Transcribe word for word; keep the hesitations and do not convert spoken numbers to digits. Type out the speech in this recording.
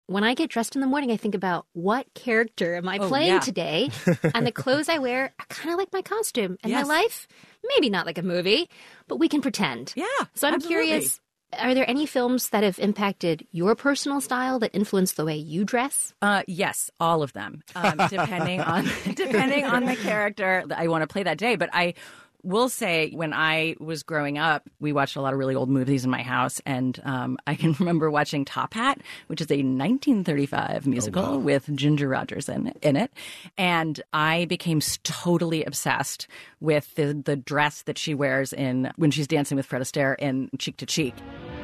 when I get dressed in the morning, I think about what character am I Oh, playing yeah. today? And the clothes I wear are kind of like my costume. And Yes. my life, maybe not like a movie, but we can pretend. Yeah, So I'm absolutely. curious, are there any films that have impacted your personal style that influence the way you dress? Uh, yes, all of them, um, depending on depending on the character that I want to play that day. But I will say, when I was growing up, we watched a lot of really old movies in my house, and um, I can remember watching Top Hat, which is a nineteen thirty-five musical Oh, wow. with Ginger Rogers in, in it, and I became s- totally obsessed with the the dress that she wears in when she's dancing with Fred Astaire in Cheek to Cheek.